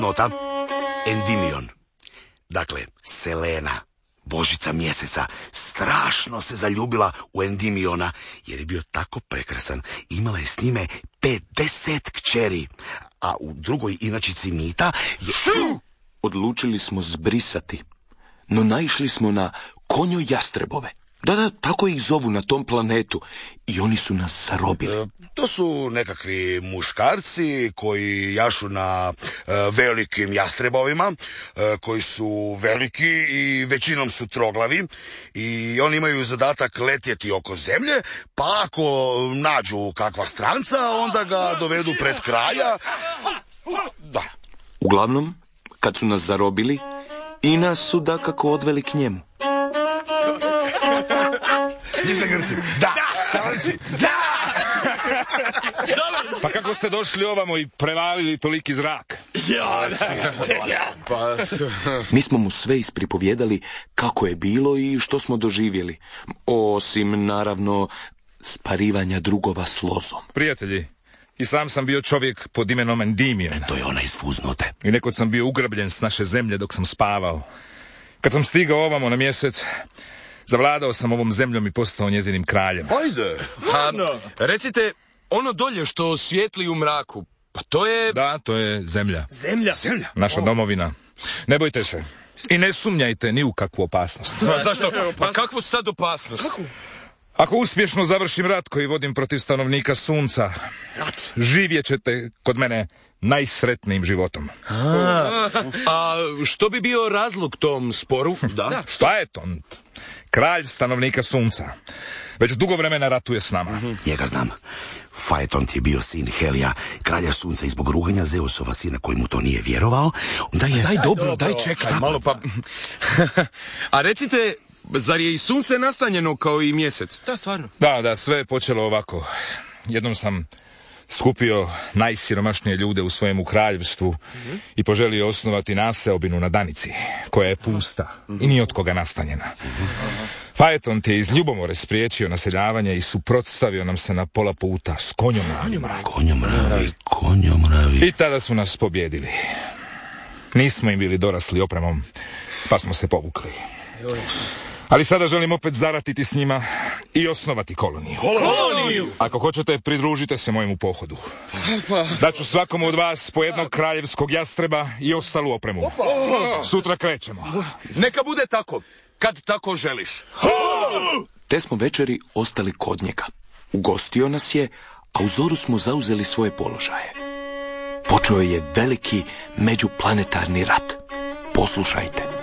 Nota, Endimion. Dakle, Selena, božica mjeseca, strašno se zaljubila u Endimiona, jer je bio tako prekrasan. Imala je s njime 50 kćeri, a u drugoj inačici mita je... Odlučili smo zbrisati, no naišli smo na konjojastrebove. Da, tako ih zovu na tom planetu i oni su nas zarobili. To su nekakvi muškarci koji jašu na velikim jastrebovima, koji su veliki i većinom su troglavi i oni imaju zadatak letjeti oko zemlje, pa ako nađu kakva stranca, onda ga dovedu pred kraja. Da. Uglavnom, kad su nas zarobili, i nas su dakako odveli k njemu. Niste Grci? Da! Stranci? Da! Pa kako ste došli ovamo i prevalili toliki zrak? Mi smo mu sve ispripovjedali kako je bilo i što smo doživjeli. Osim, naravno, sparivanja drugova s lozom. Prijatelji, i sam sam bio čovjek pod imenom Endimion. To je ona iz Fuznote. I nekoć sam bio ugrabljen s naše zemlje dok sam spavao. Kad sam stigao ovamo na mjesec, zavladao sam ovom zemljom i postao njezinim kraljem. Ajde! Recite, ono dolje što svijetli u mraku, pa to je... Da, to je zemlja. Zemlja? Naša domovina. Ne bojte se. I ne sumnjajte ni u kakvu opasnost. Zašto? Pa kakvu sad opasnost? Ako uspješno završim rat koji vodim protiv stanovnika Sunca, živjet ćete kod mene najsretnijim životom. A što bi bio razlog tom sporu? Da. Faeton, kralj stanovnika Sunca, već dugo vremena ratuje s nama. Njega znam. Faeton ti je bio sin Helija, kralja Sunca, i zbog ruganja Zeusova sina koji mu to nije vjerovao, onda je... Daj dobro, čekaj malo pa... A recite, zar je i sunce nastanjeno kao i mjesec? Da, stvarno. Da, sve je počelo ovako. Jednom sam skupio najsiromašnije ljude u svojemu kraljevstvu i poželio osnovati naseobinu na Danici, koja je pusta i ni od koga nastanjena. Faeton ti je iz ljubomore spriječio naseljavanje i suprotstavio nam se na pola puta s konjomravi. I tada su nas pobjedili. Nismo im bili dorasli opremom, pa smo se povukli. Ali sada želim opet zaratiti s njima i osnovati koloniju. Ako hoćete, pridružite se mojemu pohodu. Daću svakomu od vas po jednog kraljevskog jastreba i ostalu opremu. Sutra krećemo. Neka bude tako, kad tako želiš. Te smo večeri ostali kod njega. Ugostio nas je, a u zoru smo zauzeli svoje položaje. Počeo je veliki međuplanetarni rat. Poslušajte.